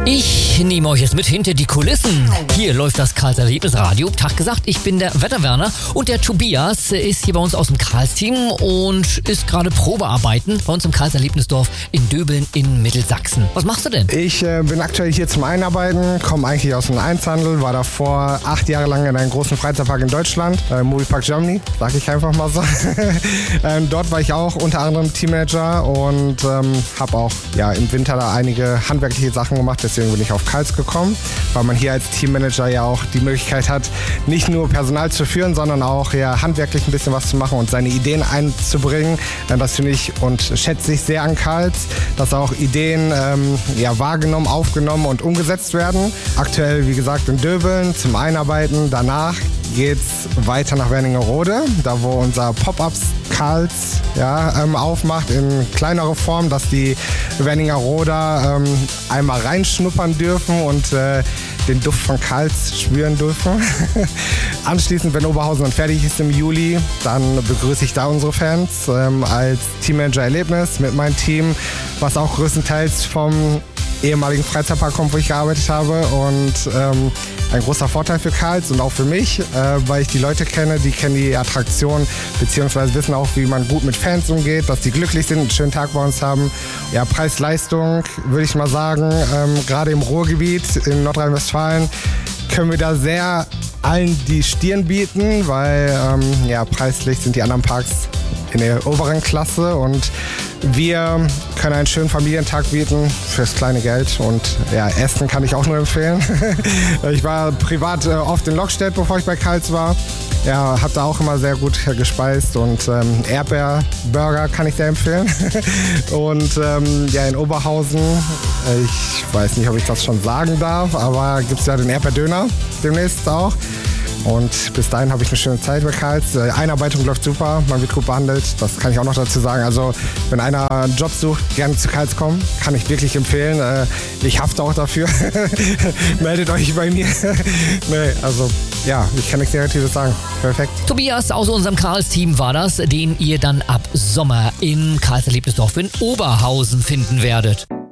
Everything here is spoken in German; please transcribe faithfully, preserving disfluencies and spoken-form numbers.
Ich nehme euch jetzt mit hinter die Kulissen. Hier läuft das Karls Erlebnisradio. Tag gesagt, ich bin der Wetterwerner und der Tobias ist hier bei uns aus dem Karls-Team und ist gerade Probearbeiten bei uns im Karls Erlebnisdorf in Döbeln in Mittelsachsen. Was machst du denn? Ich äh, bin aktuell hier zum Einarbeiten, komme eigentlich aus dem Einzelhandel, war davor acht Jahre lang in einem großen Freizeitpark in Deutschland, äh, Moviepark Germany, sag ich einfach mal so. ähm, dort war ich auch unter anderem Teammanager und ähm, habe auch ja, im Winter da einige handwerkliche Sachen gemacht. Deswegen bin ich auf Karls gekommen, weil man hier als Teammanager ja auch die Möglichkeit hat, nicht nur Personal zu führen, sondern auch ja, handwerklich ein bisschen was zu machen und seine Ideen einzubringen. Das finde ich und schätze ich sehr an Karls, dass auch Ideen ähm, ja, wahrgenommen, aufgenommen und umgesetzt werden. Aktuell, wie gesagt, in Döbeln zum Einarbeiten. Danach geht's weiter nach Wernigerode, da wo unser Pop-Ups Karls ja, ähm, aufmacht in kleinere Form, dass die Wernigeroder ähm, einmal reinschnuppern dürfen und äh, den Duft von Karls spüren dürfen. Anschließend, wenn Oberhausen dann fertig ist im Juli, dann begrüße ich da unsere Fans ähm, als Teammanager-Erlebnis mit meinem Team, was auch größtenteils vom ehemaligen Freizeitpark kommt, wo ich gearbeitet habe und ähm, ein großer Vorteil für Karls und auch für mich, äh, weil ich die Leute kenne, die kennen die Attraktion beziehungsweise wissen auch, wie man gut mit Fans umgeht, dass die glücklich sind, einen schönen Tag bei uns haben. Ja, Preis-Leistung würde ich mal sagen, ähm, gerade im Ruhrgebiet in Nordrhein-Westfalen können wir da sehr allen die Stirn bieten, weil ähm, ja, preislich sind die anderen Parks in der oberen Klasse und wir können einen schönen Familientag bieten fürs kleine Geld und ja, Essen kann ich auch nur empfehlen. Ich war privat äh, oft in Lokstedt, bevor ich bei Karls war. Ja, habe da auch immer sehr gut äh, gespeist und ähm, Erdbeerburger kann ich sehr empfehlen. Und ähm, ja, in Oberhausen, äh, ich weiß nicht, ob ich das schon sagen darf, aber gibt es ja den Erdbeerdöner demnächst auch. Und bis dahin habe ich eine schöne Zeit bei Karls. Die Einarbeitung läuft super, man wird gut behandelt. Das kann ich auch noch dazu sagen. Also wenn einer einen Job sucht, gerne zu Karls kommen. Kann ich wirklich empfehlen. Ich hafte auch dafür. Meldet euch bei mir. Nee, also ja, ich kann nichts Negatives sagen. Perfekt. Tobias aus unserem Karls-Team war das, den ihr dann ab Sommer im Karls Erlebnisdorf in Oberhausen finden werdet.